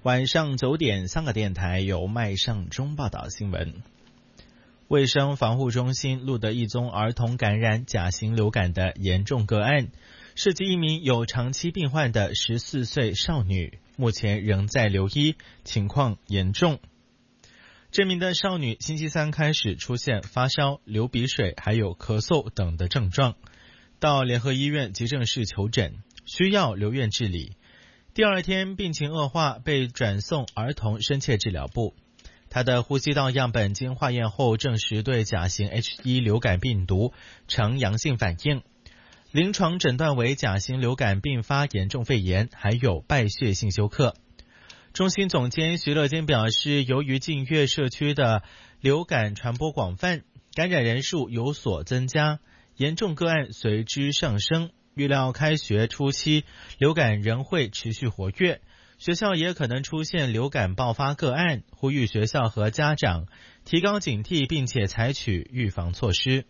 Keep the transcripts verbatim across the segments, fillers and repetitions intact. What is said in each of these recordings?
晚上九点，香港电台由麦尚中报道新闻。卫生防护中心录得一宗儿童感染甲型流感的严重个案，涉及一名有长期病患的十四岁少女，目前仍在留医，情况严重。这名的少女星期三开始出现发烧、流鼻水还有咳嗽等的症状，到联合医院急诊室求诊，需要留院治理。第二天病情恶化，被转送儿童深切治疗部。他的呼吸道样本经化验后证实对甲型 H 一 流感病毒呈阳性反应，临床诊断为甲型流感并发严重肺炎，还有败血性休克。中心总监徐乐坚表示，由于近月社区的流感传播广泛，感染人数有所增加，严重个案随之上升，预料开学初期流感仍会持续活跃，学校也可能出现流感爆发个案，呼吁学校和家长提高警惕，并且采取预防措施。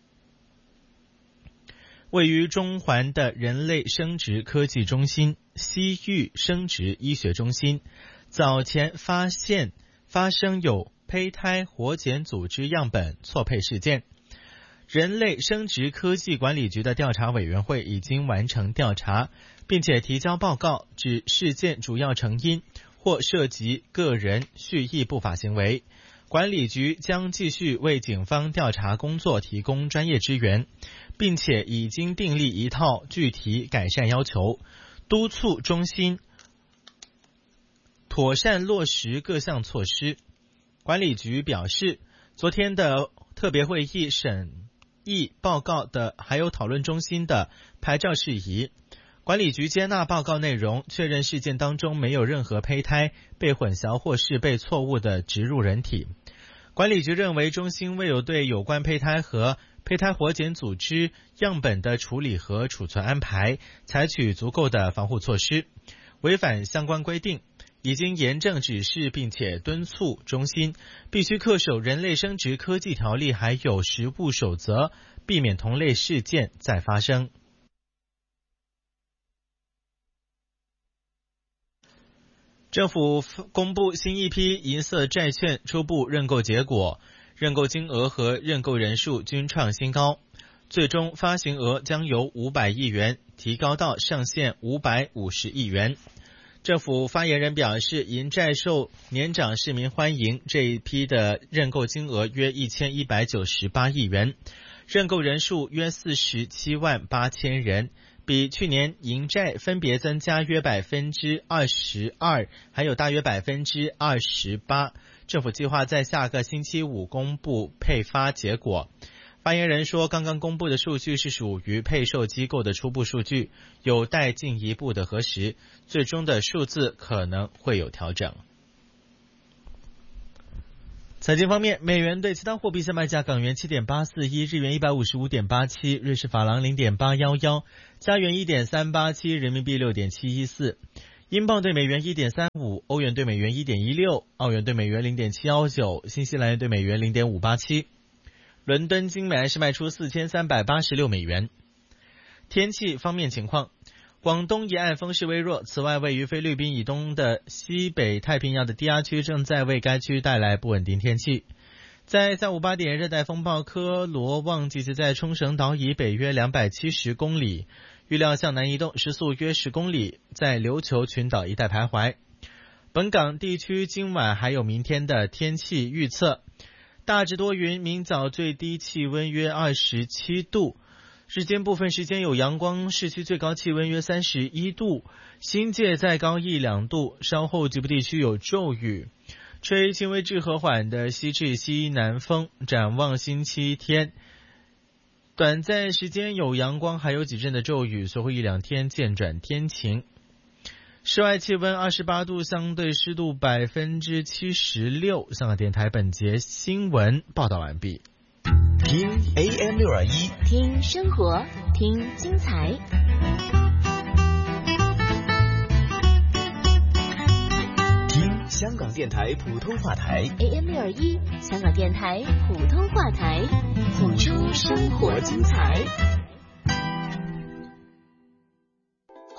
位于中环的人类生殖科技中心西域生殖医学中心早前发现发生有胚胎活检组织样本错配事件，人类生殖科技管理局的调查委员会已经完成调查，并且提交报告，指事件主要成因或涉及个人蓄意不法行为。管理局将继续为警方调查工作提供专业支援，并且已经订立一套具体改善要求，督促中心妥善落实各项措施。管理局表示，昨天的特别会议审议报告的还有讨论中心的牌照事宜，管理局接纳报告内容，确认事件当中没有任何胚胎被混淆或是被错误的植入人体。管理局认为中心未有对有关胚胎和胚胎活检组织样本的处理和储存安排采取足够的防护措施，违反相关规定，已经严正指示并且敦促中心必须恪守人类生殖科技条例还有实务守则，避免同类事件再发生。政府公布新一批银色债券初步认购结果，认购金额和认购人数均创新高，最终发行额将由五百亿元提高到上限五百五十亿元。政府发言人表示，银债受年长市民欢迎，这一批的认购金额约一千一百九十八亿元，认购人数约四十七万八千人，比去年银债分别增加约百分之二十二，还有大约百分之二十八。政府计划在下个星期五公布配发结果。发言人说，刚刚公布的数据是属于配售机构的初步数据，有待进一步的核实，最终的数字可能会有调整。财经方面，美元对其他货币现卖价：港元 七点八四一， 日元 一百五十五点八七， 瑞士法郎 零点八一一， 加元 一点三八七， 人民币 六点七一四， 英镑对美元 一点三五， 欧元对美元 一点一六， 澳元对美元 零点七一九， 新西兰元对美元 零点五八七。伦敦金每安士卖出四千三百八十六美元。天气方面情况，广东沿岸风势微弱，此外位于菲律宾以东的西北太平洋的低压区正在为该区带来不稳定天气。在下午八点，热带风暴科罗旺集结在冲绳岛以北约两百七十公里，预料向南移动，时速约十公里，在琉球群岛一带徘徊。本港地区今晚还有明天的天气预测，大致多云，明早最低气温约二十七度，日间部分时间有阳光，市区最高气温约三十一度，新界再高一两度，稍后局部地区有骤雨，吹轻微至和缓的西至西南风。展望星期天，短暂时间有阳光，还有几阵的骤雨，随后一两天渐转天晴。室外气温二十八度，相对湿度百分之七十六。香港电台本节新闻报道完毕。 听 A M 六二一， 听生活，听精彩。 听香港电台普通话台 A M 六二一，香港电台普通话台，谱出生活精彩。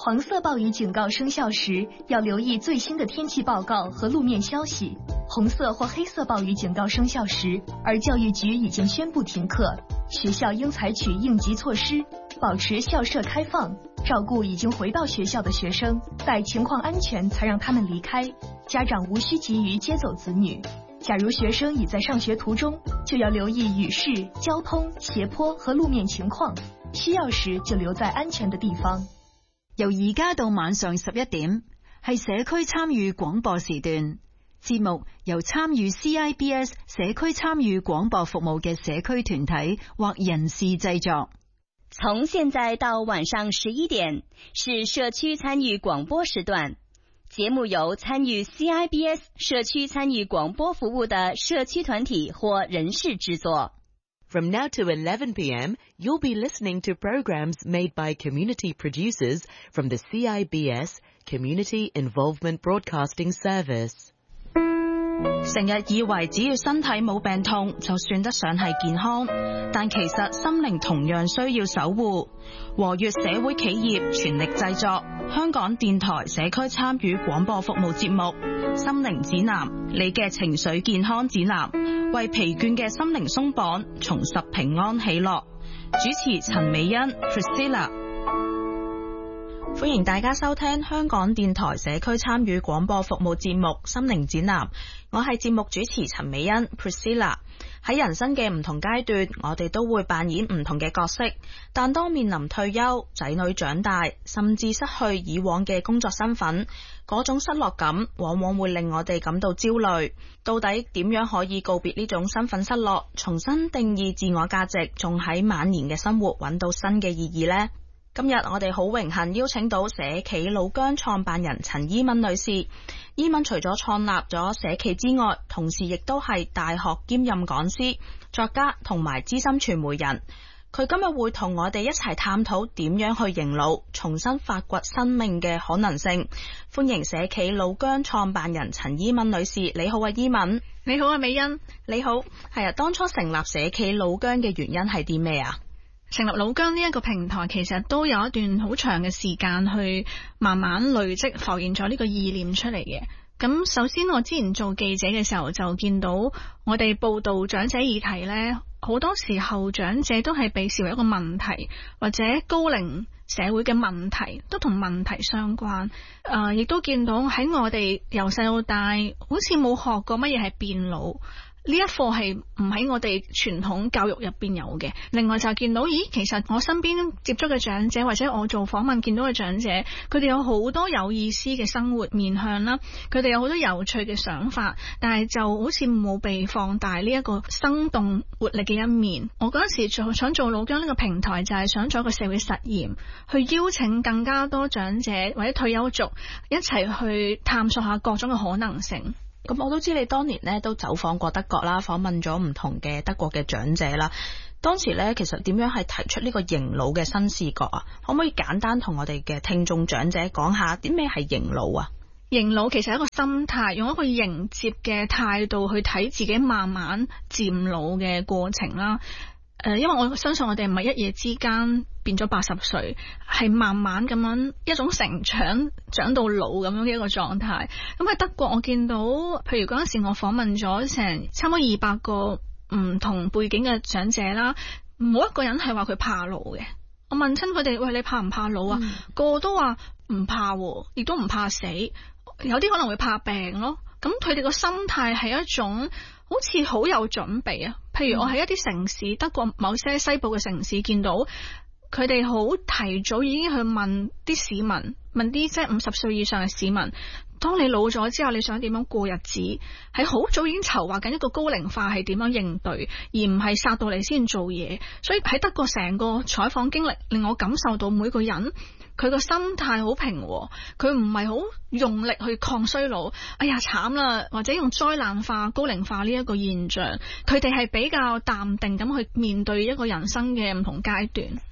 黄色暴雨警告生效时，要留意最新的天气报告和路面消息。红色或黑色暴雨警告生效时，而教育局已经宣布停课，学校应采取应急措施，保持校舍开放，照顾已经回到学校的学生，待情况安全才让他们离开。家长无需急于接走子女。假如學生已在上學途中，就要留意雨勢、交通、斜坡和路面情況，需要時就留在安全的地方。 由而家到晚上十一點，係社區參與廣播時段。節目由參與 C I B S 社區參與廣播服務嘅社區團體或人士製作。 從現在到晚上十一點，是社區參與廣播時段。節目由參與 C I B S 社區參與廣播服務的社區團體或人士製作。 From now to eleven p.m., you'll be listening to programs made by community producers from the C I B S Community Involvement Broadcasting Service. 成日以為只要身體冇病痛就算得上係健康，但其實心靈同樣需要守護。和悅社會企業全力製作香港電台社區參與廣播服務節目《心靈指南》，你嘅情緒健康指南，為疲倦嘅心靈鬆綁，重拾平安喜樂。主持陳美欣 Priscilla。歡迎大家收聽香港電台社區參與廣播服務節目《心靈指南》，我係節目主持陳美欣 Priscilla。喺人生嘅唔同階段，我哋都會扮演唔同嘅角色，但當面臨退休、仔女長大，甚至失去以往嘅工作身份，嗰種失落感往往會令我哋感到焦慮。到底點樣可以告別呢種身份失落，重新定義自我價值，仲喺晚年嘅生活揾到新嘅意義呢？今日我哋好榮幸邀請到社企老姜創辦人陳依敏女士。依敏除咗創立咗社企之外，同時亦都係大學兼任講師、作家同埋資深傳媒人。佢今日會同我哋一齊探討點樣去迎老，重新發掘生命嘅可能性。歡迎社企老姜創辦人陳依敏女士。你好啊，依敏。 你好啊，美欣。 你好。係啊，當初成立社企老姜嘅原因係啲咩啊？ 成立老姜呢一個平台，其實都有一段好長嘅時間去慢慢累積浮現咗呢個意念出嚟嘅。咁首先我之前做記者嘅時候就見到我哋報道長者議題呢，好多時候長者都係被視為一個問題，或者高齡社會嘅問題都同問題相關。誒、呃，亦都見到喺我哋由細到大好似冇學過乜嘢係變老，呢一課係唔喺我哋傳統教育入邊有嘅。另外就見到，咦，其實我身邊接觸嘅長者，或者我做訪問見到嘅長者，佢哋有好多有意思嘅生活面向啦，佢哋有好多有趣嘅想法，但係就好似冇被放大呢一個生動活力嘅一面。我嗰陣時做想做老姜呢個平台，就係想做一個社會實驗，去邀請更加多長者或者退休族一齊去探索下各種嘅可能性。 咁我都知你當年咧都走訪過德國啦，訪問咗唔同嘅德國嘅長者啦。當時咧其實點樣係提出呢個迎老嘅新視角啊？可唔可以簡單同我哋嘅聽眾長者講下啲咩係迎老啊？ 迎老其實係一個心態，用一個迎接嘅態度去睇自己慢慢漸老嘅過程啦。誒、呃，因為我相信我哋唔係一夜之間變咗八十歲，係慢慢咁樣一種成長，長到老咁樣嘅一個狀態。咁喺德國我見到，譬如嗰陣時我訪問咗成差唔多二百個唔同背景嘅長者啦，冇一個人係話佢怕老嘅。我問親佢哋，喂，你怕唔怕老啊？嗯、個個都話唔怕，亦都唔怕死，有啲可能會怕病咯。咁佢哋個心態係一種好似好有準備啊！譬如我喺一啲城市，嗯、德國某些西部嘅城市見到，佢哋好提早已經去問啲市民，問啲即係五十歲以上嘅市民，當你老咗之後你想點樣過日子？喺好早已經籌劃緊一個高齡化係點樣應對，而唔係殺到嚟先做嘢。所以喺德國成個採訪經歷令我感受到每個人佢個心態好平和，佢唔係好用力去抗衰老，哎呀慘啦，或者用災難化、高齡化呢一個現象，佢哋係比較淡定咁去面對一個人生嘅唔同階段。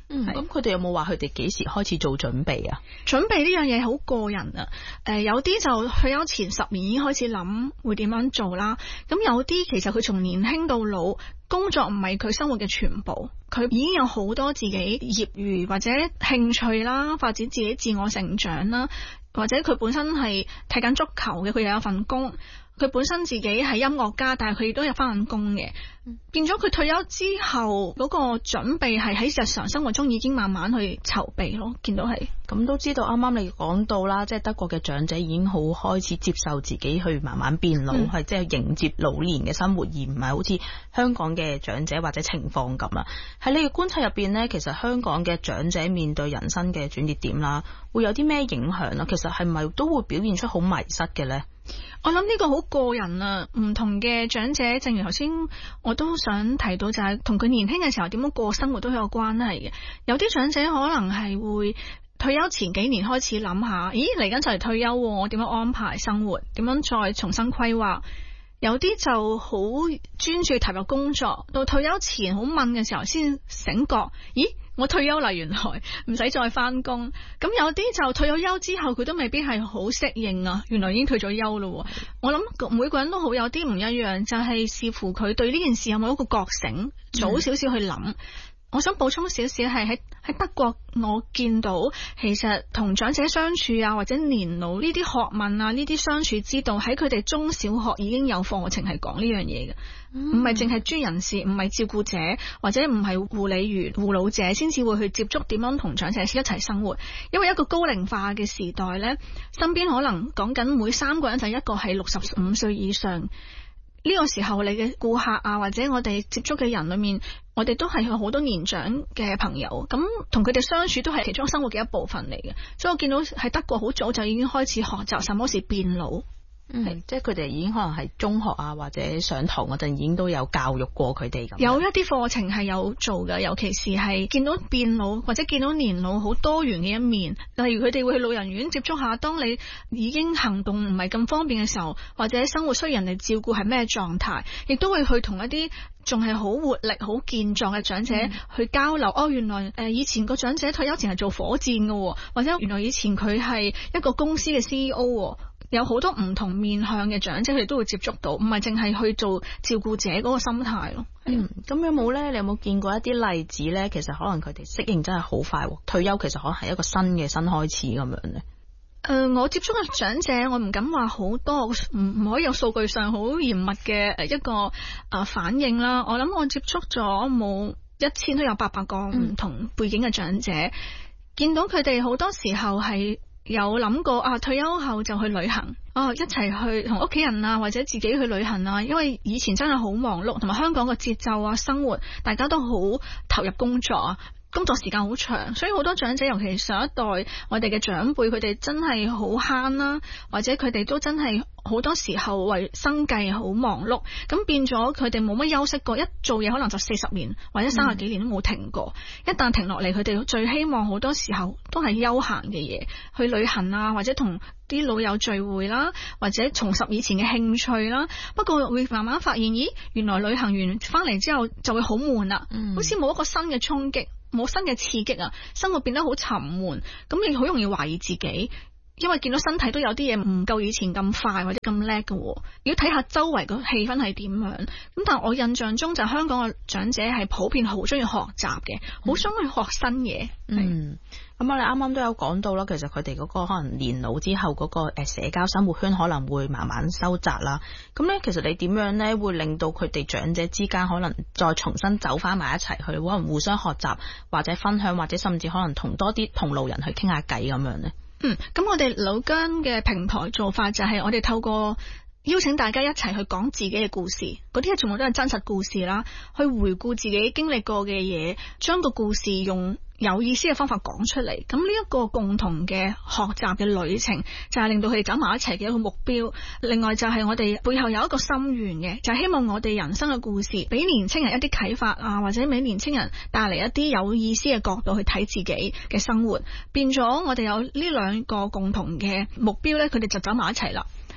嗯，咁佢哋有冇話佢哋幾時開始做準備啊？ 準備呢樣嘢好個人啊，誒、呃，有啲就退休前十年已經開始諗會點樣做啦。咁有啲其實佢從年輕到老，工作唔係佢生活嘅全部，佢已經有好多自己業餘或者興趣啦，發展自己自我成長啦，或者佢本身係踢緊足球嘅，佢又有份工。佢本身自己係音樂家，但係佢亦都有翻緊工嘅，變咗佢退休之後嗰個準備係喺日常生活中已經慢慢去籌備咯。見到係咁都知道，啱啱你講到啦，即係德國嘅長者已經好開始接受自己去慢慢變老，係即係迎接老年嘅生活，而唔係好似香港嘅長者或者情況咁啊。喺你嘅觀察入邊呢，其實香港嘅長者面對人生嘅轉捩點啦，會有啲咩影響啊？其實係咪都會表現出好迷失嘅呢？ 我諗呢個好個人啊，唔同嘅長者，正如頭先我都想提到，就係同佢年輕嘅時候點樣過生活都有關係嘅。有啲長者可能係會退休前幾年開始諗下，咦，嚟緊就嚟退休，我點樣安排生活，點樣再重新規劃。有啲就好專注投入工作，到退休前好悶嘅時候先醒覺，咦，我退休啦，原來唔使再翻工。咁有啲就退咗休之後，佢都未必係好適應啊，原來已經退咗休咯。我諗每個人都好有啲唔一樣，就係視乎佢對呢件事有冇一個覺醒，早少少去諗。嗯，我想補充少少係喺喺德國，我見到其實同長者相處啊，或者年老呢啲學問啊，呢啲相處之道喺佢哋中小學已經有課程係講呢樣嘢嘅，唔係淨係專人士，唔係照顧者或者唔係護理員、護老者先至會去接觸點樣同長者一齊生活。因為一個高齡化嘅時代呢，身邊可能講緊每三個人就一個係六十五歲以上。呢個時候你嘅顧客啊，或者我哋接觸嘅人裏面，我哋都係有好多年長嘅朋友，咁同佢哋相處都係其中生活嘅一部分嚟嘅。所以我見到喺德國好早就已經開始學習什麼是變老。 嗯，即係佢哋已經可能係中學啊，或者上堂嗰陣已經都有教育過佢哋咁。 有一啲課程係有做嘅，尤其是係見到變老或者見到年老好多元嘅一面。例如佢哋會去老人院接觸下，當你已經行動唔係咁方便嘅時候，或者生活需要人哋照顧係咩狀態，亦都會去同一啲仲係好活力、好健壯嘅長者去交流。嗯、哦，原來誒以前個長者退休前係做火箭嘅，或者原來以前佢係一個公司嘅 C E O。有好多唔同面向嘅長者，佢哋都會接觸到，唔係淨係去做照顧者嗰個心態咯。 嗯，咁有冇呢？你有冇見過一啲例子呢？其實可能佢哋適應真係好快，退休其實可能係一個新嘅新開始咁樣呢。誒、 呃，我接觸嘅長者，我唔敢話好多，唔唔可以有數據上好嚴密嘅誒一個誒反應啦。我諗我接觸咗冇一千都有八百個唔同背景嘅長者，嗯、見到佢哋好多時候係。有諗過啊，退休後就去旅行，啊，一齊去同屋企人啊，或者自己去旅行啊。因為以前真係好忙碌，同埋香港嘅節奏啊，生活大家都好投入工作啊，工作時間好長，所以好多長者，尤其上一代我哋嘅長輩，佢哋真係好慳啦，或者佢哋都真係好多時候為生計好忙碌，咁變咗佢哋冇乜休息過，一做嘢可能就四十年或者三十幾年都冇停過。嗯、一旦停落嚟，佢哋最希望好多時候都係休閒嘅嘢，去旅行啊，或者同啲老友聚會啦，或者重拾以前嘅興趣啦。不過會慢慢發現，咦，原來旅行完翻嚟之後就會好悶啦，嗯、好似冇一個新嘅衝擊，冇新嘅刺激啊，生活變得好沉悶，咁你好容易懷疑自己。因為見到身體都有啲嘢唔夠以前咁快或者咁叻嘅，要睇下周圍個氣氛係點樣。咁但係我印象中就香港嘅長者係普遍好中意學習嘅，好想去學新嘢。 嗯，咁我哋啱啱都有講到啦，其實佢哋嗰個可能年老之後嗰個誒社交生活圈可能會慢慢收窄啦。咁咧，其實你點樣咧會令到佢哋長者之間可能再重新走翻埋一齊去，可能互相學習或者分享，或者甚至可能同多啲同路人去傾下偈咁樣咧？ 嗯，咁我哋老間嘅平台做法就係我哋透過邀請大家一齊去講自己嘅故事，嗰啲全部都係真實故事啦，去回顧自己經歷過嘅嘢，將個故事用有意思嘅方法講出嚟。咁呢一個共同嘅學習嘅旅程，就係令到佢哋走埋一齊嘅一個目標。另外就係我哋背後有一個心願嘅，就係希望我哋人生嘅故事俾年青人一啲啟發啊，或者俾年青人帶嚟一啲有意思嘅角度去睇自己嘅生活。變咗我哋有呢兩個共同嘅目標呢，佢哋就走埋一齊啦。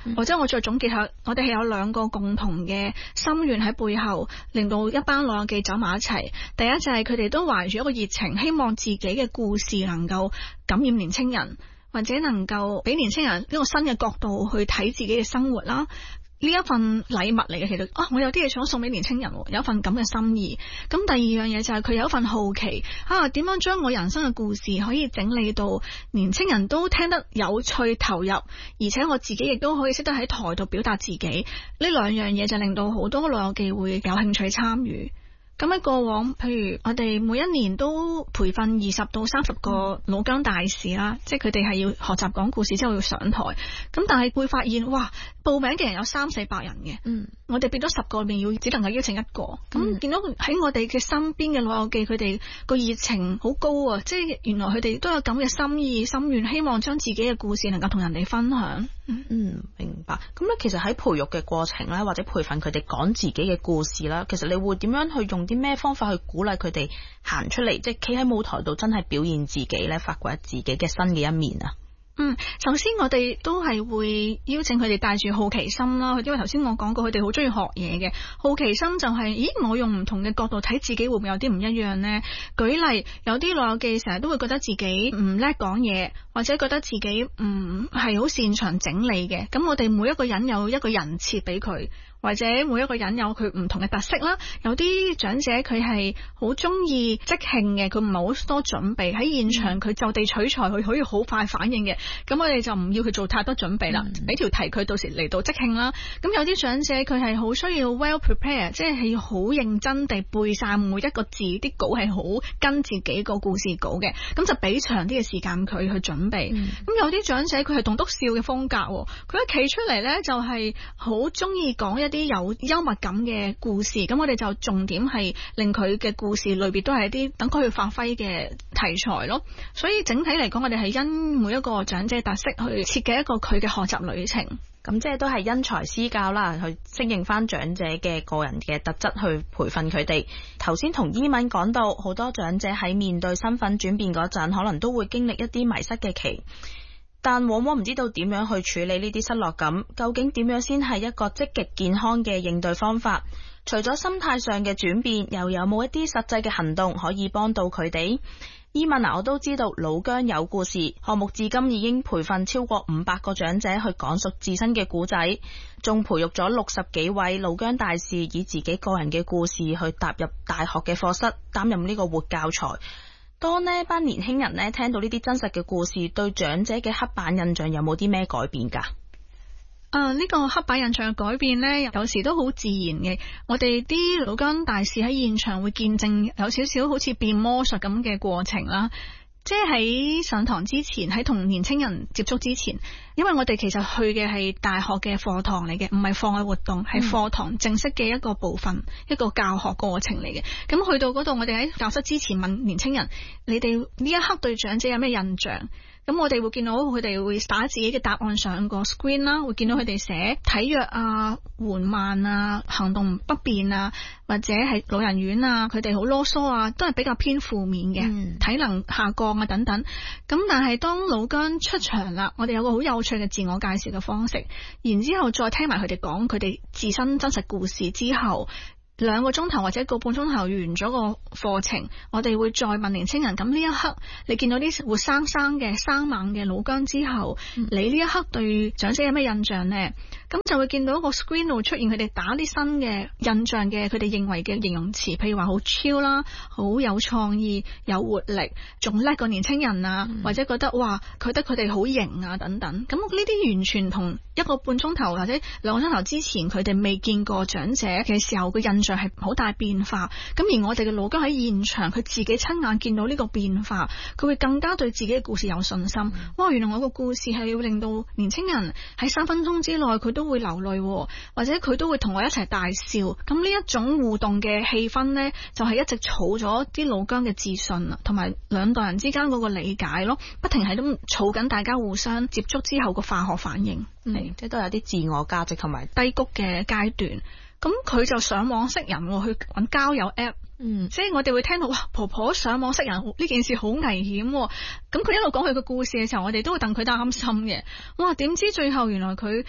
或者我再總結下，我哋係有兩個共同嘅心願喺背後，令到一班老友記走埋一齊。第一就係佢哋都懷住一個熱情，希望自己嘅故事能夠感染年青人，或者能夠俾年青人一個新嘅角度去睇自己嘅生活啦。呢一份禮物嚟嘅，其實啊，我有啲嘢想送俾年青人，有一份咁嘅心意。咁第二樣嘢就係佢有一份好奇啊，點樣將我人生嘅故事可以整理到年青人都聽得有趣投入，而且我自己亦都可以識得喺台度表達自己。呢兩樣嘢就令到好多老友記會有興趣參與。咁喺過往，譬如我哋每一年都培訓二十到三十個老姜大使啦，嗯、即係佢哋係要學習講故事之後要上台。咁但係會發現，哇，報名嘅人有三四百人嘅，嗯，我哋變咗十個裏面要只能夠邀請一個。咁、嗯、見到喺我哋嘅身邊嘅老友記，佢哋個熱情好高啊！即係原來佢哋都有咁嘅心意心願，希望將自己嘅故事能夠同人哋分享。 嗯，嗯，明白。咁咧，其實喺培育嘅過程咧，或者培訓佢哋講自己嘅故事啦，其實你會點樣去用啲咩方法去鼓勵佢哋行出嚟，即係企喺舞台度真係表現自己咧，發掘自己嘅新嘅一面啊？ 嗯，首先我哋都係會邀請佢哋帶住好奇心啦，因為頭先我講過佢哋好中意學嘢嘅，好奇心就係、是，咦，我用唔同嘅角度睇自己會唔會有啲唔一樣呢？舉例，有啲老友記成日都會覺得自己唔叻講嘢，或者覺得自己唔係好擅長整理嘅，咁我哋每一個人有一個人設俾佢。或者每一個人有佢唔同嘅特色啦，有啲長者佢係好中意即興嘅，佢唔係好多準備喺現場，佢就地取材，佢可以好快反應嘅。咁我哋就唔要佢做太多準備啦，俾、嗯、條題佢到時嚟到即興啦。咁有啲長者佢係好需要 well prepare， 即係好認真地背晒每一個字，啲稿係好跟自己個故事稿嘅，咁就俾長啲嘅時間佢去準備。咁、嗯、有啲長者佢係棟篤笑嘅風格，佢一企出嚟呢，就係好中意講一啲有幽默感嘅故事，咁我哋就重點係令佢嘅故事類別都係一啲等佢去發揮嘅題材咯。所以整體嚟講，我哋係因每一個長者特色去設計一個佢嘅學習旅程。 咁即係都係因材施教啦，去適應翻長者嘅個人嘅特質去培訓佢哋。頭先同伊敏講到，好多長者喺面對身份轉變嗰陣，可能都會經歷一啲迷失嘅期。但往往唔知道點樣去處理呢啲失落感，究竟點樣先係一個積極健康嘅應對方法？除咗心態上嘅轉變，又有冇一啲實際嘅行動可以幫到佢哋？伊敏啊，我都知道老姜有故事項目至今已經培訓超過五百個長者去講述自身嘅故仔，仲培育咗六十幾位老姜大使，以自己個人嘅故事去踏入大學嘅課室，擔任呢個活教材。當呢班年輕人呢聽到呢啲真實嘅故事，對長者嘅刻板印象有冇啲咩改變㗎？ 啊，呢個刻板印象嘅改變呢，有時都好自然嘅。我哋啲老姜大使喺現場會見證有少少好似變魔術咁嘅過程啦。即係喺上堂之前，喺同年青人接觸之前，因為我哋其實去嘅係大學嘅課堂嚟嘅，唔係課外活動，係課堂正式嘅一個部分，一個教學過程嚟嘅。咁去到嗰度，我哋喺教室之前問年青人：你哋呢一刻對長者有咩印象？咁我哋會見到佢哋會打自己嘅答案上個 screen 啦，會見到佢哋寫體弱啊、緩慢啊、行動不便啊，或者係老人院啊，佢哋好囉嗦啊，都係比較偏負面嘅、嗯，體能下降啊等等。咁但係當老姜出場啦，我哋有個好有趣嘅自我介紹嘅方式，然之後再聽埋佢哋講佢哋自身真實故事之後，兩個鐘頭或者個半鐘頭完咗個課程，我哋會再問年青人：咁呢一刻你見到啲活生生嘅生猛嘅老姜之後、嗯，你呢一刻對長者有咩印象呢？咁就會見到個 screen 度出現佢哋打啲新嘅印象嘅，佢哋認為嘅形容詞，譬如話好 chill 啦，好有創意、有活力，仲叻過年青人啊、嗯，或者覺得哇，覺得佢哋好型啊等等。咁呢啲完全同一個半鐘頭或者兩個鐘頭之前佢哋未見過長者嘅時候嘅印象係好大變化。咁而我哋嘅老姜喺現場，佢自己親眼見到呢個變化，佢會更加對自己嘅故事有信心。嗯、哇，原來我個故事係要令到年青人喺三分鐘之內佢都會流淚，或者佢都會同我一齊大笑。咁呢一種互動嘅氣氛呢，就係、是、一直儲咗啲老姜嘅自信啊，同埋兩代人之間嗰個理解咯，不停喺度儲緊大家互相接觸之後個化學反應，係、嗯、 即係都有啲自我價值同埋低谷嘅階段。咁佢就上網識人，去揾交友 app。嗯，即係我哋會聽到哇，婆婆上網識人呢件事好危險。咁佢一路講佢個故事嘅時候，我哋都會戥佢擔心嘅。哇，點知最後原來佢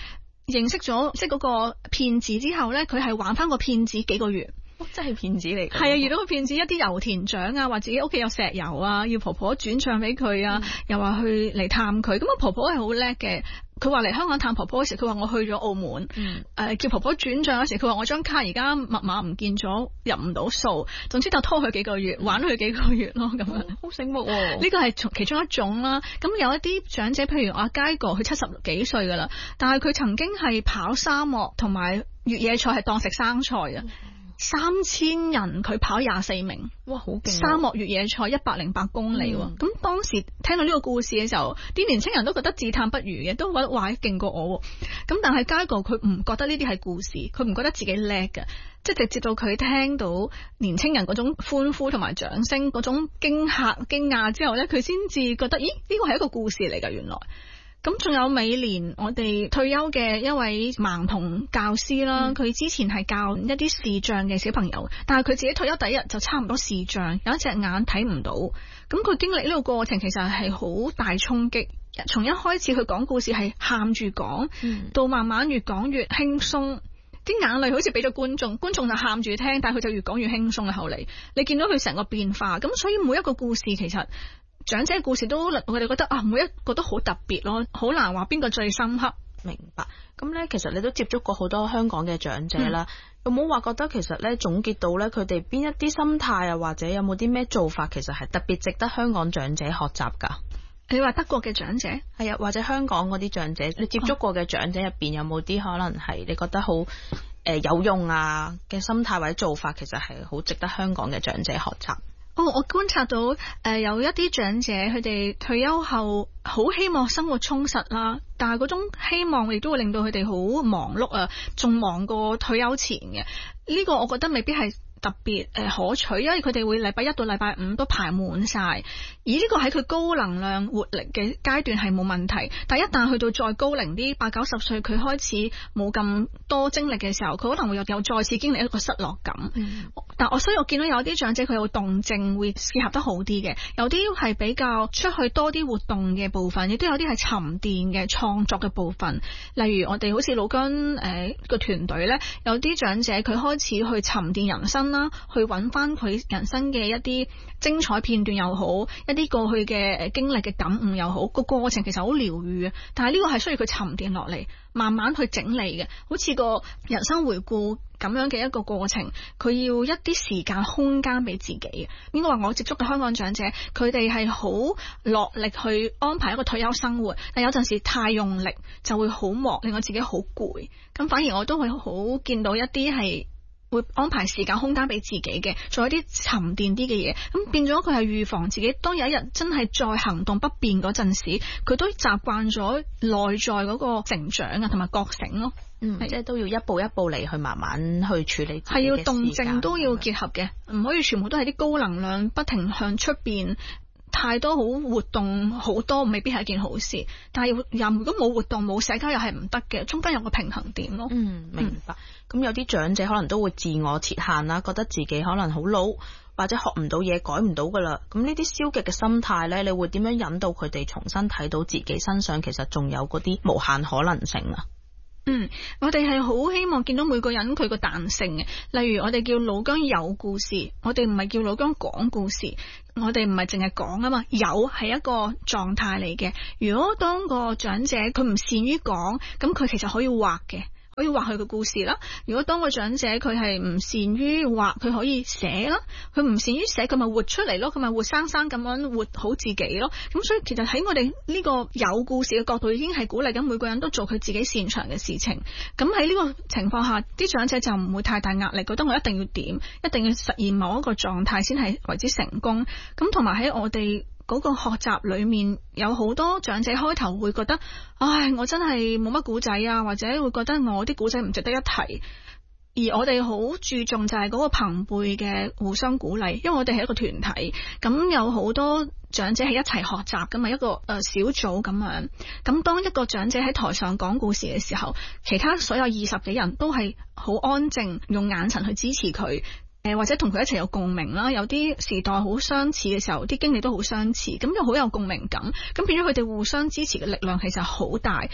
認識咗即係嗰個騙子之後咧，佢係玩翻個騙子幾個月。 真係騙子嚟嘅。 係啊，遇到個騙子一啲油田獎啊，話自己屋企有石油啊，要婆婆轉賬俾佢啊，嗯、又話去嚟探佢。咁啊，婆婆係好叻嘅。佢話嚟香港探婆婆嗰時，佢話我去咗澳門。誒、嗯呃，叫婆婆轉賬嗰時，佢話我張卡而家密碼唔見咗，入唔到數。總之就拖佢幾個月，玩佢幾個月咯，咁樣。 好醒目喎！ 呢個係從其中一種啦。咁有一啲長者，譬如阿佳哥，佢七十幾歲噶啦，但係佢曾經係跑沙漠同埋越野賽，係當食生菜啊。嗯三千人佢跑廿四名， 哇，好勁！ 沙漠越野賽一百零八公里，咁、嗯、當時聽到呢個故事嘅時候，啲年青人都覺得自嘆不如嘅，都覺得哇勁過我。咁但係佳哥佢唔覺得呢啲係故事，佢唔覺得自己叻嘅，即係直接到佢聽到年青人嗰種歡呼同埋掌聲，嗰種驚嚇驚訝之後呢，佢先至覺得，咦，呢個係一個故事嚟㗎，原來。咁仲有美蓮，我哋退休嘅一位盲童教師啦，佢、嗯、之前係教一啲視障嘅小朋友，但係佢自己退休第一日就差唔多視障，有一隻眼睇唔到。咁佢經歷呢個過程其實係好大衝擊，從一開始佢講故事係喊住講，嗯、到慢慢越講越輕鬆，啲眼淚好似俾咗觀眾，觀眾就喊住聽，但係佢就越講越輕鬆嘅。後嚟你見到佢成個變化，咁所以每一個故事其實。長者故事都我哋覺得啊，每一個都好特別咯，好難話邊個最深刻。 明白。咁咧，其實你都接觸過好多香港嘅長者啦，嗯、有冇話覺得其實咧總結到咧佢哋邊一啲心態啊，或者有冇啲咩做法，其實係特別值得香港長者學習噶？ 你話德國嘅長者係啊，或者香港嗰啲長者，你接觸過嘅長者入邊有冇啲可能係你覺得好誒、呃、有用啊嘅心態或者做法，其實係好值得香港嘅長者學習？ 哦，我觀察到誒、呃、有一啲長者佢哋退休後好希望生活充實啦，但係嗰種希望亦都會令到佢哋好忙碌啊，仲忙過退休前嘅。呢、這個我覺得未必係特別誒可取，因為佢哋會禮拜一到禮拜五都排滿晒，而呢個喺佢高能量活力嘅階段係冇問題，但一旦去到再高齡啲八九十歲，佢開始冇咁多精力嘅時候，佢可能會有又再次經歷一個失落感。嗯、但我所以我見到有啲長者佢有動靜會結合得好啲嘅，有啲係比較出去多啲活動嘅部分，亦都有啲係沉澱嘅創作嘅部分。例如我哋好似老姜誒個團隊咧，有啲長者佢開始去沉澱人生啦，去揾翻佢人生嘅一啲精彩片段又好，一啲過去嘅經歷嘅感悟又好，個過程其實好療愈啊。但係呢個係需要佢沉澱落嚟，慢慢去整理嘅，好似個人生回顧咁樣嘅一個過程。佢要一啲時間空間俾自己。應該話我接觸嘅香港長者，佢哋係好落力去安排一個退休生活，但有陣時太用力就會好忙，令我自己好攰。咁反而我都會好見到一啲係會安排時間空間俾自己嘅，做一啲沉澱啲嘅嘢，咁變咗佢係預防自己當有一日真係再行動不便嗰陣時，佢都習慣咗內在嗰個成長啊，同埋覺醒咯。 嗯，即係都要一步一步嚟去慢慢去處理自己嘅時間。係要動靜都要結合嘅，唔可以全部都係啲高能量不停向出邊。太多好活動好多未必係一件好事，但係又如果冇活動冇社交又係唔得嘅，中間有個平衡點咯。 嗯，明白。咁、嗯、有啲長者可能都會自我設限啦，覺得自己可能好老或者學唔到嘢，改唔到噶啦。咁呢啲消極嘅心態呢，你會點樣引導佢哋重新睇到自己身上其實仲有嗰啲無限可能性啊？ 嗯，我哋係好希望見到每個人佢個彈性嘅，例如我哋叫老姜有故事，我哋唔係叫老姜講故事，我哋唔係淨係講啊嘛，有係一個狀態嚟嘅。如果當個長者佢唔善於講，咁佢其實可以畫嘅。可以畫佢嘅故事啦。如果當個長者佢係唔善於畫，佢可以寫啦。佢唔善於寫，佢咪活出嚟咯。佢咪活生生咁樣活好自己咯。咁所以其實喺我哋呢個有故事嘅角度，已經係鼓勵緊每個人都做佢自己擅長嘅事情。咁喺呢個情況下，啲長者就唔會太大壓力，覺得我一定要點，一定要實現某一個狀態先係為之成功。咁同埋喺我哋嗰個學習裏面，有好多長者開頭會覺得，唉，我真係冇乜古仔啊，或者會覺得我啲古仔唔值得一提。而我哋好注重就係嗰個朋輩嘅互相鼓勵，因為我哋係一個團體，咁有好多長者係一齊學習噶嘛，一個誒、呃、小組咁樣。咁當一個長者喺台上講故事嘅時候，其他所有二十幾人都係好安靜，用眼神去支持佢。誒，或者同佢一齊有共鳴啦，有啲時代好相似嘅時候，啲經歷都好相似，咁就好有共鳴感，咁變咗佢哋互相支持嘅力量其實好大。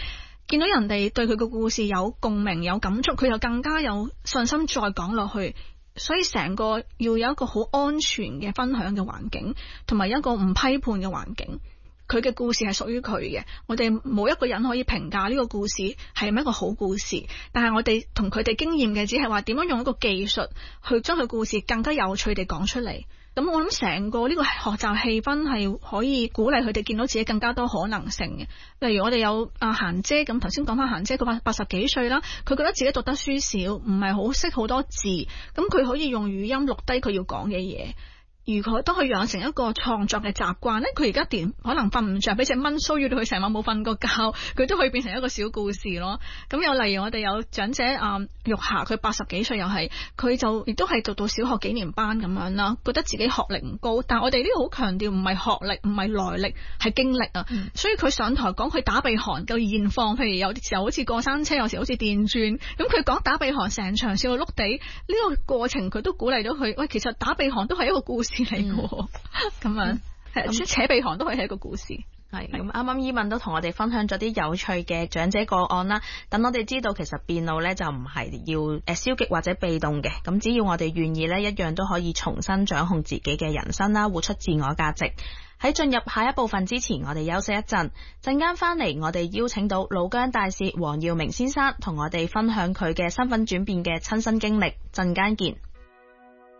見到人哋對佢個故事有共鳴有感觸，佢就更加有信心再講落去。所以成個要有一個好安全嘅分享嘅環境，同埋一個唔批判嘅環境。佢嘅故事係屬於佢嘅，我哋冇一個人可以評價呢個故事係咪一個好故事，但係我哋同佢哋經驗嘅只係話點樣用一個技術去將佢故事更加有趣地講出嚟。咁我諗成個呢個學習氣氛係可以鼓勵佢哋見到自己更加多可能性嘅。例如我哋有阿嫻姐，咁頭先講翻嫻姐，佢八八十幾歲啦，佢覺得自己讀得書少，唔係好識好多字，咁佢可以用語音錄低佢要講嘅嘢。如果當佢養成一個創作嘅習慣咧，佢而家點可能瞓唔着，俾隻蚊騷擾到佢成晚冇瞓過覺，佢都可以變成一個小故事咯。咁又例如我哋有長者啊，玉霞，佢八十幾歲又係，佢就亦都係讀到小學幾年班咁樣啦，覺得自己學歷唔高，但係我哋呢度好強調唔係學歷，唔係來歷，係經歷啊。嗯、所以佢上台講佢打鼻鼾嘅現況，譬如有啲時候好似過山車，有時好似電鑽，咁佢講打鼻鼾成場笑到碌地，呢、這個過程佢都鼓勵到佢，喂，其實打鼻鼾都係一個故事嚟嘅，咁、嗯、樣係扯鼻鼾都可以係一個故事。 係咁，啱啱伊敏都同我哋分享咗啲有趣嘅長者個案啦，等我哋知道其實變老咧就唔係要誒消極或者被動嘅，咁只要我哋願意咧，一樣都可以重新掌控自己嘅人生啦，活出自我價值。喺進入下一部分之前，我哋休息一陣，陣間翻嚟我哋邀請到老姜大使黃耀明先生同我哋分享佢嘅身份轉變嘅親身經歷，陣間見。